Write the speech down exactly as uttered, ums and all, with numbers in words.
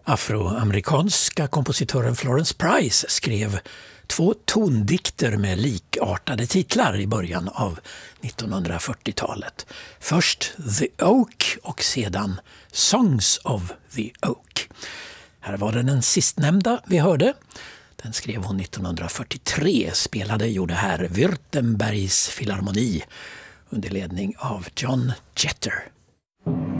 Afroamerikanska kompositören Florence Price skrev två tondikter med likartade titlar i början av nittonhundrafyrtiotalet. Först The Oak och sedan Songs of the Oak. Här var det den sistnämnda vi hörde. Den skrev hon nittonhundrafyrtiotre, spelade gjorde här Württembergs filharmoni under ledning av John Jeter.